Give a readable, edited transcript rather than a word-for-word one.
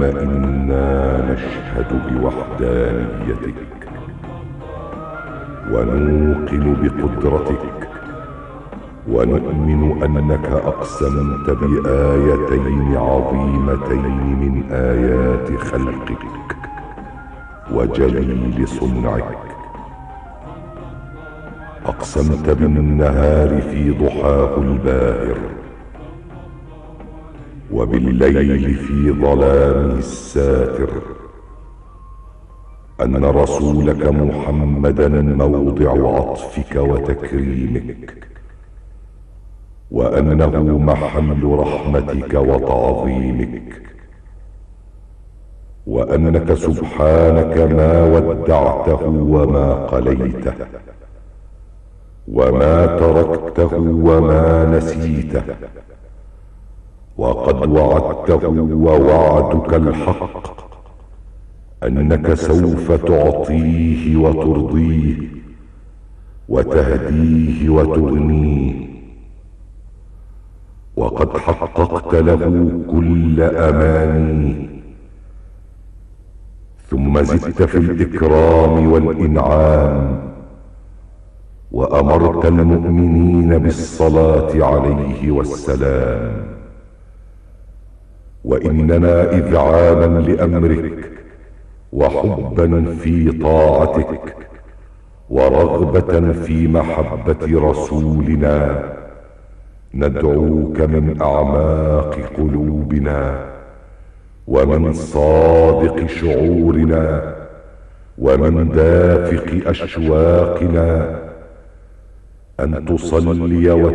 إنا نشهد بوحدانيتك ونوقن بقدرتك ونؤمن أنك أقسمت بآيتين عظيمتين من آيات خلقك وجليل صنعك. أقسمت بالنهار في ضحاه الباهر وبالليل في ظلامه الساتر أن رسولك محمدا موضع عطفك وتكريمك وأنه محل رحمتك وتعظيمك وأنك سبحانك ما ودعته وما قليته وما تركته وما نسيته وقد وعدته ووعدك الحق أنك سوف تعطيه وترضيه وتهديه وتغنيه وقد حققت له كل أمانيه ثم زدت في الإكرام والإنعام وأمرت المؤمنين بالصلاة عليه والسلام. وإننا إذعانا لأمرك وحبا في طاعتك ورغبة في محبة رسولنا ندعوك من أعماق قلوبنا ومن صادق شعورنا ومن دافق أشواقنا أن تصلي